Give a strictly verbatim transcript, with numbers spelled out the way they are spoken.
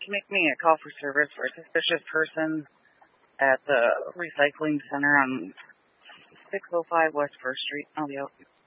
Can you make me a call for service for a suspicious person at the recycling center on six oh five West First Street? I'll be out.